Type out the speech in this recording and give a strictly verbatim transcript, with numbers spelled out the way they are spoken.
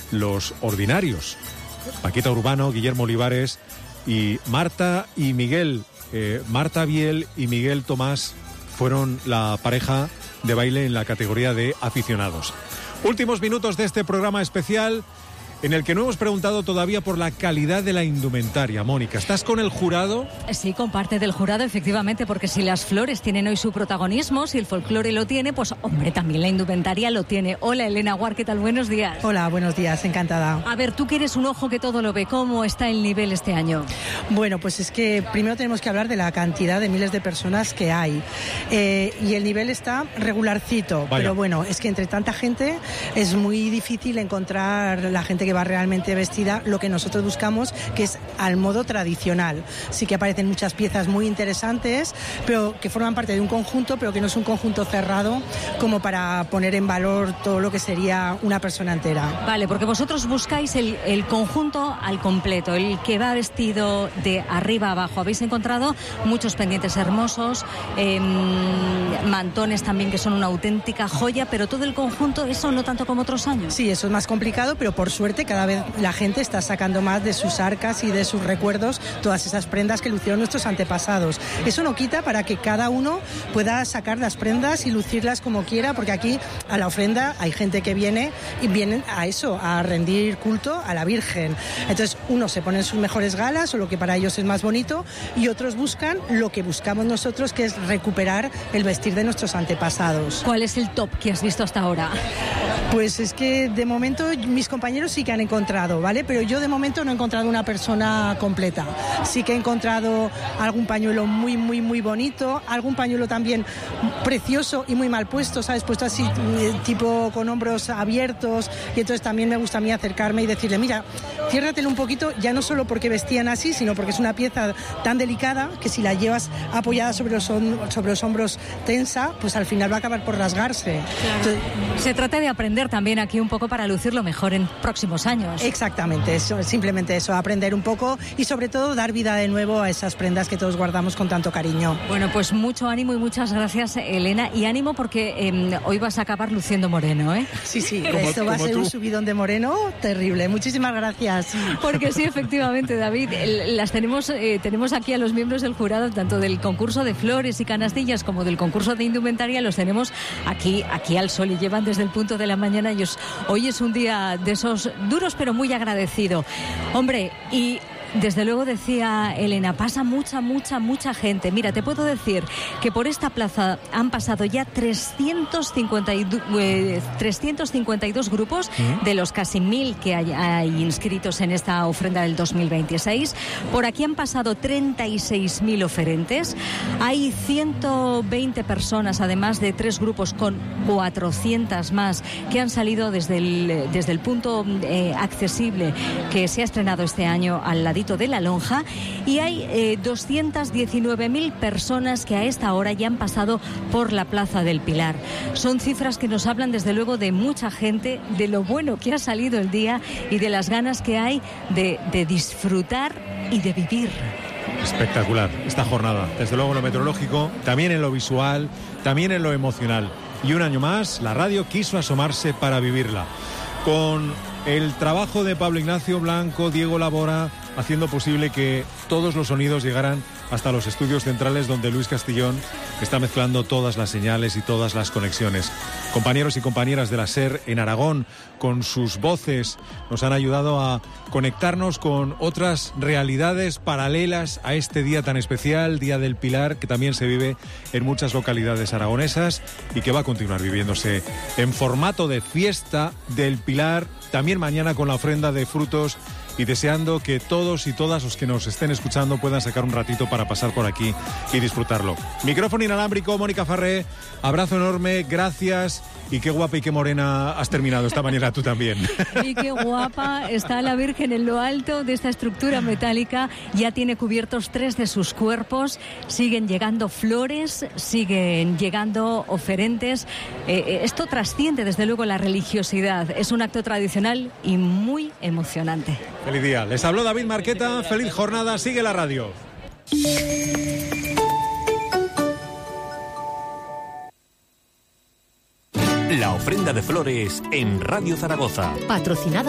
los ordinarios. Paquita Urbano, Guillermo Olivares y Marta y Miguel. Eh, Marta Biel y Miguel Tomás fueron la pareja de baile en la categoría de aficionados. Últimos minutos de este programa especial en el que no hemos preguntado todavía por la calidad de la indumentaria. Mónica, ¿estás con el jurado? Sí, con parte del jurado, efectivamente, porque si las flores tienen hoy su protagonismo, si el folclore lo tiene, pues hombre, también la indumentaria lo tiene. Hola, Elena Guar, ¿qué tal? Buenos días. Hola, buenos días, encantada. A ver, tú que eres un ojo que todo lo ve, ¿cómo está el nivel este año? Bueno, pues es que primero tenemos que hablar de la cantidad de miles de personas que hay. Eh, y el nivel está regularcito, Vaya. Pero bueno, es que entre tanta gente es muy difícil encontrar la gente que va realmente vestida lo que nosotros buscamos, que es al modo tradicional. Sí que aparecen muchas piezas muy interesantes, pero que forman parte de un conjunto, pero que no es un conjunto cerrado como para poner en valor todo lo que sería una persona entera. Vale, porque vosotros buscáis el, el conjunto al completo, el que va vestido de arriba a abajo. Habéis encontrado muchos pendientes hermosos, eh, mantones también que son una auténtica joya, pero todo el conjunto, eso no tanto como otros años. Sí, eso es más complicado, pero por suerte cada vez la gente está sacando más de sus arcas y de sus recuerdos todas esas prendas que lucieron nuestros antepasados. Eso no quita para que cada uno pueda sacar las prendas y lucirlas como quiera, porque aquí a la ofrenda hay gente que viene y vienen a eso, a rendir culto a la Virgen. Entonces unos se ponen sus mejores galas o lo que para ellos es más bonito y otros buscan lo que buscamos nosotros, que es recuperar el vestir de nuestros antepasados. ¿Cuál es el top que has visto hasta ahora? Pues es que de momento mis compañeros sí que han encontrado, ¿vale? Pero yo de momento no he encontrado una persona completa. Sí que he encontrado algún pañuelo muy, muy, muy bonito, algún pañuelo también precioso y muy mal puesto, ¿sabes? Puesto así, tipo con hombros abiertos, y entonces también me gusta a mí acercarme y decirle, mira, ciérratelo un poquito, ya no solo porque vestían así, sino porque es una pieza tan delicada que si la llevas apoyada sobre los, sobre los hombros tensa, pues al final va a acabar por rasgarse. Claro. Entonces, se trata de aprender también aquí un poco para lucirlo mejor en próximos años. Exactamente, eso, simplemente eso, aprender un poco y sobre todo dar vida de nuevo a esas prendas que todos guardamos con tanto cariño. Bueno, pues mucho ánimo y muchas gracias, Elena, y ánimo porque eh, hoy vas a acabar luciendo moreno, ¿eh? Sí, sí, como, esto va a ser tú. Un subidón de moreno terrible. Muchísimas gracias. Porque sí, efectivamente, David, las tenemos, eh, tenemos aquí a los miembros del jurado, tanto del concurso de flores y canastillas como del concurso de indumentaria, los tenemos aquí, aquí al sol y llevan desde el punto de la mañana. Y os, hoy es un día de esos duros pero muy agradecido. Hombre, y desde luego decía Elena, pasa mucha, mucha, mucha gente. Mira, te puedo decir que por esta plaza han pasado ya trescientos cincuenta y dos grupos ¿Mm? de los casi mil que hay, hay inscritos en esta ofrenda del dos mil veintiséis. Por aquí han pasado treinta y seis mil oferentes. Hay ciento veinte personas, además de tres grupos con cuatrocientas más, que han salido desde el, desde el punto eh, accesible que se ha estrenado este año al lado de la lonja, y hay eh, doscientas diecinueve mil personas que a esta hora ya han pasado por la Plaza del Pilar. Son cifras que nos hablan desde luego de mucha gente, de lo bueno que ha salido el día y de las ganas que hay de, de disfrutar y de vivir. Espectacular esta jornada, desde luego en lo meteorológico, también en lo visual, también en lo emocional. Y un año más, la radio quiso asomarse para vivirla. Con el trabajo de Pablo Ignacio Blanco, Diego Labora, haciendo posible que todos los sonidos llegaran hasta los estudios centrales donde Luis Castillón está mezclando todas las señales y todas las conexiones. Compañeros y compañeras de la SER en Aragón, con sus voces, nos han ayudado a conectarnos con otras realidades paralelas a este día tan especial, Día del Pilar, que también se vive en muchas localidades aragonesas y que va a continuar viviéndose en formato de fiesta del Pilar, también mañana con la ofrenda de frutos, y deseando que todos y todas los que nos estén escuchando puedan sacar un ratito para pasar por aquí y disfrutarlo. Micrófono inalámbrico, Mónica Farré, abrazo enorme, gracias, y qué guapa y qué morena has terminado esta mañana tú también. Y qué guapa está la Virgen en lo alto de esta estructura metálica, ya tiene cubiertos tres de sus cuerpos, siguen llegando flores, siguen llegando oferentes, eh, esto trasciende desde luego la religiosidad, es un acto tradicional y muy emocionante. Feliz día. Les habló David Marqueta. Feliz jornada. Sigue la radio. La ofrenda de flores en Radio Zaragoza. Patrocinada